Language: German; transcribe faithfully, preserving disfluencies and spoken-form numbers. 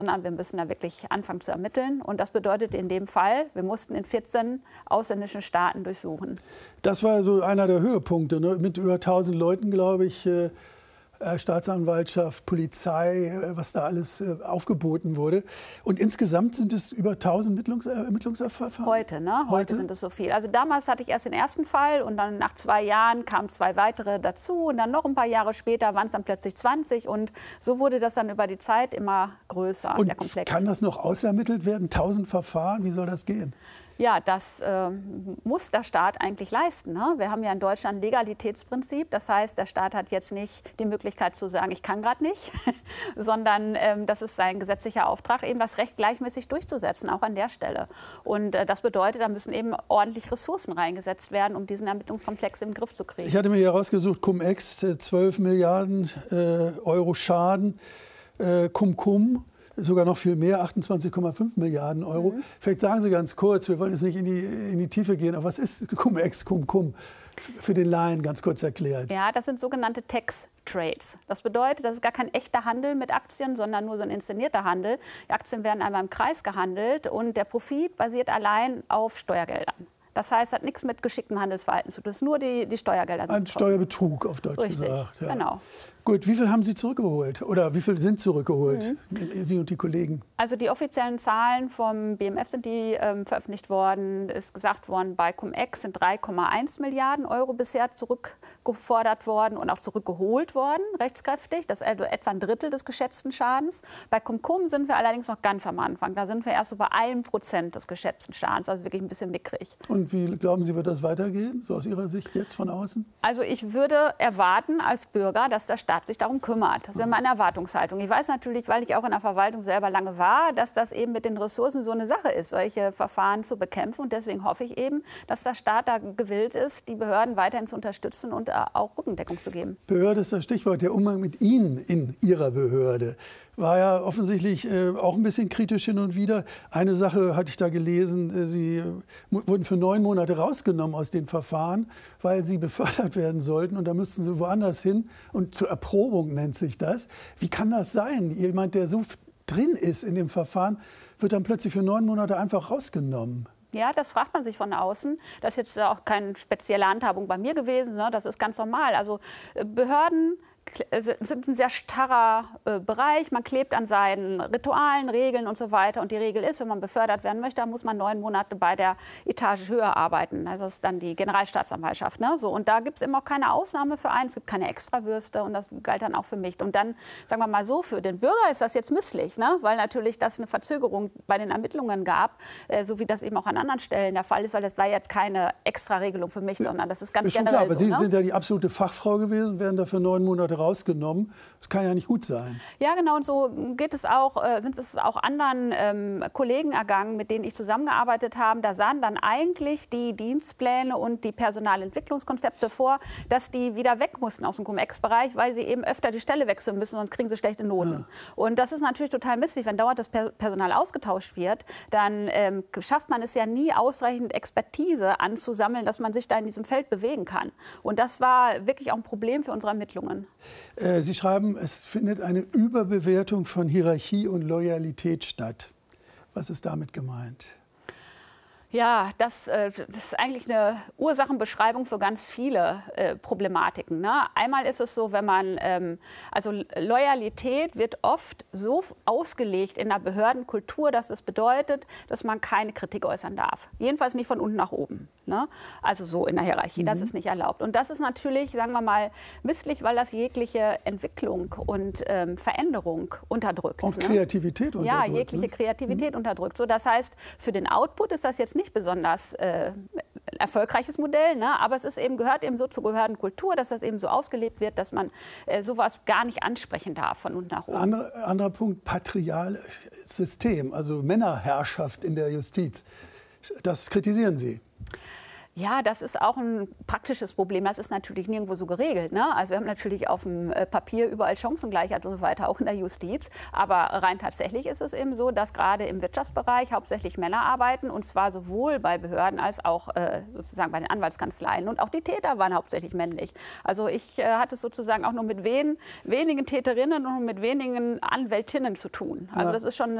sondern wir müssen da wirklich anfangen zu ermitteln. Und das bedeutet in dem Fall, wir mussten in vierzehn ausländischen Staaten durchsuchen. Das war so einer der Höhepunkte, ne? Mit über tausend Leuten, glaube ich. Äh Staatsanwaltschaft, Polizei, was da alles äh, aufgeboten wurde. Und insgesamt sind es über tausend Ermittlungs Ermittlungsverfahren? Heute, ne? Heute, Heute sind es so viel. Also damals hatte ich erst den ersten Fall und dann nach zwei Jahren kamen zwei weitere dazu und dann noch ein paar Jahre später waren es dann plötzlich zwanzig und so wurde das dann über die Zeit immer größer, und der Komplex. Kann das noch ausermittelt werden? tausend Verfahren? Wie soll das gehen? Ja, das äh, muss der Staat eigentlich leisten. Ne? Wir haben ja in Deutschland ein Legalitätsprinzip. Das heißt, der Staat hat jetzt nicht die Möglichkeit zu sagen, ich kann gerade nicht, sondern ähm, das ist sein gesetzlicher Auftrag, eben das Recht gleichmäßig durchzusetzen, auch an der Stelle. Und äh, das bedeutet, da müssen eben ordentlich Ressourcen reingesetzt werden, um diesen Ermittlungskomplex in den Griff zu kriegen. Ich hatte mir hier herausgesucht, Cum-Ex, zwölf Milliarden äh, Euro Schaden, äh, Cum-Cum. Sogar noch viel mehr, achtundzwanzig Komma fünf Milliarden Euro. Mhm. Vielleicht sagen Sie ganz kurz, wir wollen jetzt nicht in die, in die Tiefe gehen, aber was ist Cum-Ex, Cum-Cum? Für den Laien ganz kurz erklärt. Ja, das sind sogenannte Tax-Trades. Das bedeutet, das ist gar kein echter Handel mit Aktien, sondern nur so ein inszenierter Handel. Die Aktien werden einmal im Kreis gehandelt und der Profit basiert allein auf Steuergeldern. Das heißt, es hat nichts mit geschicktem Handelsverhalten zu tun. Das ist nur die, die Steuergelder. Ein Steuerbetrug auf Deutsch Richtig, gesagt. Ja. Genau. Gut, wie viel haben Sie zurückgeholt? Oder wie viel sind zurückgeholt, mhm. Sie und die Kollegen? Also die offiziellen Zahlen vom B M F sind die ähm, veröffentlicht worden. Es ist gesagt worden, bei Cum-Ex sind drei Komma eins Milliarden Euro bisher zurückgefordert worden und auch zurückgeholt worden, rechtskräftig. Das ist also etwa ein Drittel des geschätzten Schadens. Bei Cum-Cum sind wir allerdings noch ganz am Anfang. Da sind wir erst so bei einem Prozent des geschätzten Schadens, also wirklich ein bisschen mickrig. Und wie glauben Sie, wird das weitergehen, so aus Ihrer Sicht jetzt von außen? Also ich würde erwarten als Bürger, dass der Staat sich darum kümmert. Das wäre meine Erwartungshaltung. Ich weiß natürlich, weil ich auch in der Verwaltung selber lange war, dass das eben mit den Ressourcen so eine Sache ist, solche Verfahren zu bekämpfen. Und deswegen hoffe ich eben, dass der Staat da gewillt ist, die Behörden weiterhin zu unterstützen und auch Rückendeckung zu geben. Behörde ist das Stichwort. Der Umgang mit Ihnen in Ihrer Behörde war ja offensichtlich äh, auch ein bisschen kritisch hin und wieder. Eine Sache hatte ich da gelesen, äh, Sie äh, wurden für neun Monate rausgenommen aus den Verfahren, weil Sie befördert werden sollten und da müssten Sie woanders hin und zur Erprobung nennt sich das. Wie kann das sein? Jemand, der so drin ist in dem Verfahren, wird dann plötzlich für neun Monate einfach rausgenommen. Ja, das fragt man sich von außen. Das ist jetzt auch keine spezielle Handhabung bei mir gewesen. Ne? Das ist ganz normal. Also Behörden sind ein sehr starrer äh, Bereich. Man klebt an seinen Ritualen, Regeln und so weiter. Und die Regel ist, wenn man befördert werden möchte, dann muss man neun Monate bei der Etage höher arbeiten. Also das ist dann die Generalstaatsanwaltschaft. Ne? So, und da gibt es immer auch keine Ausnahme für einen. Es gibt keine Extrawürste und das galt dann auch für mich. Und dann, sagen wir mal so, für den Bürger ist das jetzt misslich, ne? Weil natürlich das eine Verzögerung bei den Ermittlungen gab, äh, so wie das eben auch an anderen Stellen der Fall ist, weil das war jetzt keine Extra-Regelung für mich, sondern das ist ganz ist generell klar, aber so. Sie ne? sind ja die absolute Fachfrau gewesen, werden dafür neun Monate rausgenommen. Das kann ja nicht gut sein. Ja, genau. Und so geht es auch, äh, sind es auch anderen ähm, Kollegen ergangen, mit denen ich zusammengearbeitet habe. Da sahen dann eigentlich die Dienstpläne und die Personalentwicklungskonzepte vor, dass die wieder weg mussten aus dem Cum-Ex-Bereich, weil sie eben öfter die Stelle wechseln müssen, sonst kriegen sie schlechte Noten. Ja. Und das ist natürlich total misslich. Wenn dauernd das Personal ausgetauscht wird, dann ähm, schafft man es ja nie, ausreichend Expertise anzusammeln, dass man sich da in diesem Feld bewegen kann. Und das war wirklich auch ein Problem für unsere Ermittlungen. Äh, Sie schreiben, es findet eine Überbewertung von Hierarchie und Loyalität statt. Was ist damit gemeint? Ja, das, äh, das ist eigentlich eine Ursachenbeschreibung für ganz viele äh, Problematiken. Ne? Einmal ist es so, wenn man, ähm, also Loyalität wird oft so ausgelegt in der Behördenkultur, dass es bedeutet, dass man keine Kritik äußern darf. Jedenfalls nicht von unten nach oben. Ne? Also so in der Hierarchie, mhm. Das ist nicht erlaubt. Und das ist natürlich, sagen wir mal, misslich, weil das jegliche Entwicklung und ähm, Veränderung unterdrückt. Auch ne? Kreativität unterdrückt. Ja, jegliche ne? Kreativität mhm. unterdrückt. So, das heißt, für den Output ist das jetzt nicht besonders äh, erfolgreiches Modell, ne? Aber es ist eben, gehört eben so zur Behördenkultur, dass das eben so ausgelebt wird, dass man äh, sowas gar nicht ansprechen darf von unten nach oben. Andere, anderer Punkt, patriarchisches System, also Männerherrschaft in der Justiz. Das kritisieren Sie. Ja, das ist auch ein praktisches Problem. Das ist natürlich nirgendwo so geregelt. Ne? Also wir haben natürlich auf dem Papier überall Chancengleichheit und so weiter, auch in der Justiz. Aber rein tatsächlich ist es eben so, dass gerade im Wirtschaftsbereich hauptsächlich Männer arbeiten. Und zwar sowohl bei Behörden als auch äh, sozusagen bei den Anwaltskanzleien. Und auch die Täter waren hauptsächlich männlich. Also ich äh, hatte es sozusagen auch nur mit wen, wenigen Täterinnen und mit wenigen Anwältinnen zu tun. Also ja. Das ist schon